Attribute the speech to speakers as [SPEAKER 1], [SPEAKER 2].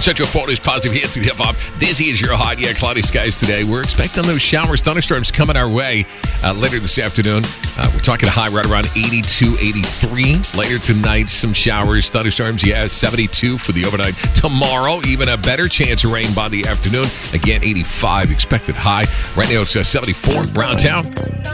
[SPEAKER 1] Central Florida's positive hits and hip-hop. Dizzy is your hot. Yeah, cloudy skies today. We're expecting those showers, thunderstorms coming our way later this afternoon. We're talking a high right around 82, 83. Later tonight, some showers, thunderstorms. Yeah, 72 for the overnight. Tomorrow, even a better chance of rain by the afternoon. Again, 85 expected high. Right now, it's 74 around town.